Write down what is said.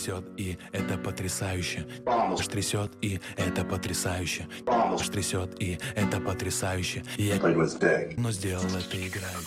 трясет, и это потрясающе. Аж трясет, и это потрясающе. Аж трясет, и это потрясающе. Я но сделал это играю.